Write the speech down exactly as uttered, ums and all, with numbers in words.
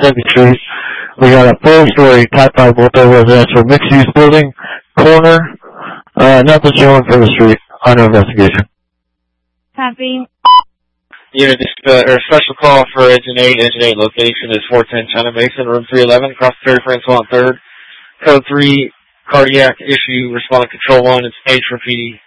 second Street. We got a four-story Type five multi-residential mixed-use building, corner, uh, nothing showing for the street. Under investigation. Copy. Unit, uh, or special call for Engine eight. Engine eight location is four ten China Mason, room three eleven, across the Terry Francois on third. Code three, cardiac issue, responding control one, it's page for P D.